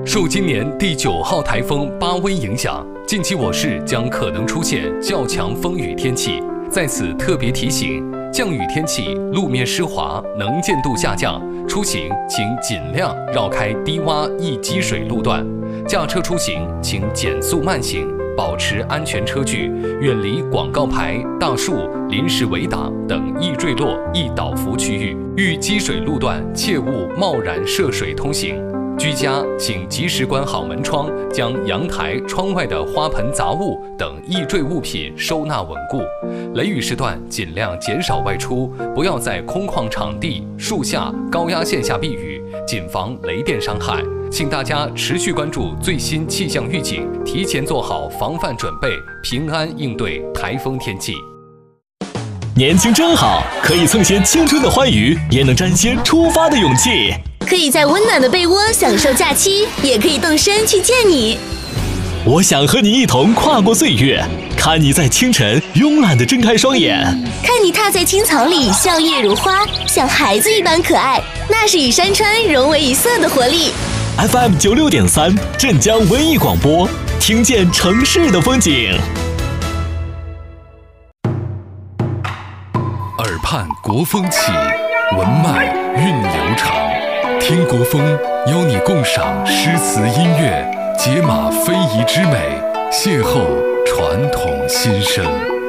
受今年第9号台风巴威影响，近期我市将可能出现较强风雨天气。在此特别提醒，降雨天气路面湿滑，能见度下降，出行请尽量绕开低洼易积水路段。驾车出行请减速慢行，保持安全车距，远离广告牌、大树、临时围挡等易坠落、易倒伏区域。遇积水路段，切勿贸然涉水通行。居家请及时关好门窗，将阳台、窗外的花盆、杂物等易坠物品收纳稳固。雷雨时段尽量减少外出，不要在空旷场地、树下、高压线下避雨，谨防雷电伤害。请大家持续关注最新气象预警，提前做好防范准备，平安应对台风天气。 年轻真好，可以蹭些青春的欢愉，也能沾些出发的勇气。 可以在温暖的被窝享受假期，也可以动身去见你。 我想和你一同跨过岁月，看你在清晨慵懒地睁开双眼， 看你踏在青草里笑靥如花，像孩子一般可爱，那是与山川融为一色的活力。 FM 96.3镇江文艺广播，听见城市的风景。 耳畔国风起，文脉韵流长。听国风，邀你共赏诗词音乐，解码非遗之美，邂逅传统新生。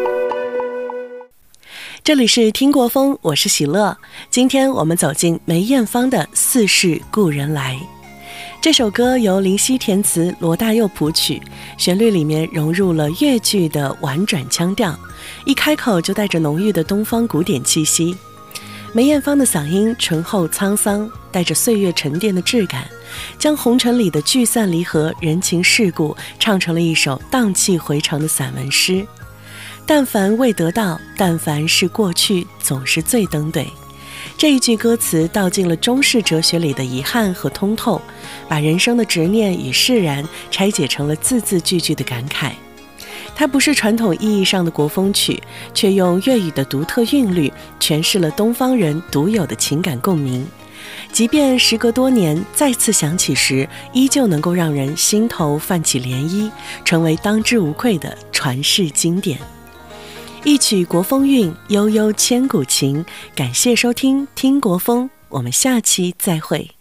这里是听国风，我是喜乐。今天我们走进梅艳芳的《似是故人来》。这首歌由林夕填词，罗大佑谱曲，旋律里面融入了粤剧的婉转腔调，一开口就带着浓郁的东方古典气息。梅艳芳的嗓音醇厚沧桑，带着岁月沉淀的质感，将红尘里的聚散离合、人情世故唱成了一首荡气回肠的散文诗。但凡未得到，但凡是过去，总是最登对。这一句歌词道尽了中式哲学里的遗憾和通透，把人生的执念与释然拆解成了字字句句的感慨。它不是传统意义上的国风曲，却用粤语的独特韵律诠释了东方人独有的情感共鸣。即便时隔多年再次响起时，依旧能够让人心头泛起涟漪，成为当之无愧的传世经典。一曲国风韵，悠悠千古情。感谢收听听国风，我们下期再会。